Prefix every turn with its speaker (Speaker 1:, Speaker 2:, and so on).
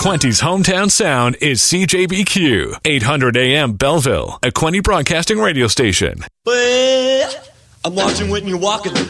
Speaker 1: Quenty's hometown sound is CJBQ, 800 AM Belleville, a Quenty Broadcasting radio station.
Speaker 2: Well, I'm watching when you're walking the